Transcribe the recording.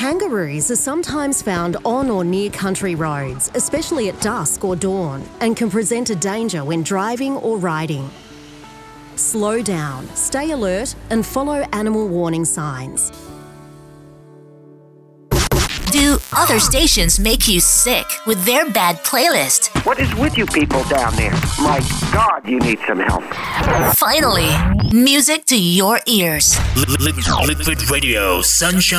Kangaroos are sometimes found on or near country roads, especially at dusk or dawn, and can present a danger when driving or riding. Slow down, stay alert, and follow animal warning signs. Do other stations make you sick with their bad playlist? What is with you people down there? My God, you need some help. Finally, music to your ears. Liquid Radio, Sunshine.